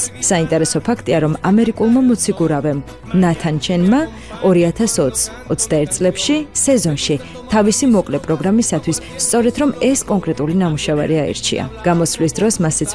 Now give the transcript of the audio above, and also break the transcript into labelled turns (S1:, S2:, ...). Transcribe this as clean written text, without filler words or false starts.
S1: საინტერესო ფაქტია, რომ ამერიკულმა მოციქურავემ ნათან ჩენმა 2021 წლებში სეზონში თავისი მოკლე პროგრამისათვის სწორედ რომ ეს კონკრეტული ნამუშევარი აირჩია. გამოსვლის დროს მასიც